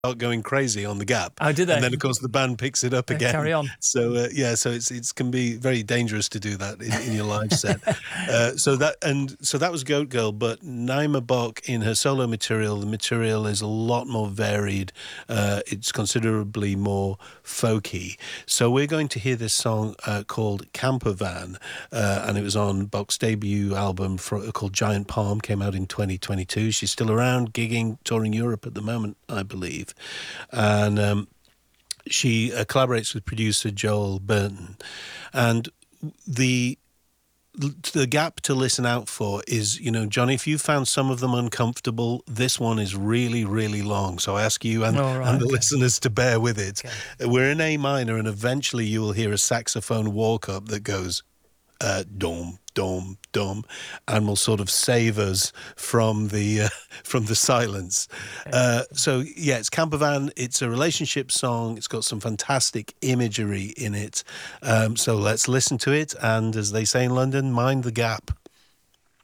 start going crazy on the Gap, Oh, did and they? then of course the band picks it up again. Carry on. So yeah, so it can be very dangerous to do that in your live set. So that was Goat Girl, but Naima Bach in her solo material, the material is a lot more varied. It's considerably more folky. So we're going to hear this song called Camper Van, and it was on Bach's debut album called Giant Palm, came out in 2022. She's still around, gigging, touring Europe at the moment, I believe. And she collaborates with producer Joel Burton. And the gap to listen out for is, Johnny, if you found some of them uncomfortable, this one is really, really long. So I ask you and the listeners to bear with it. Okay. We're in A minor, and eventually you will hear a saxophone walk up that goes dom, dom, dom, and will sort of save us from the silence. So yeah, it's Campervan. It's a relationship song. It's got some fantastic imagery in it. So let's listen to it. And as they say in London, mind the gap.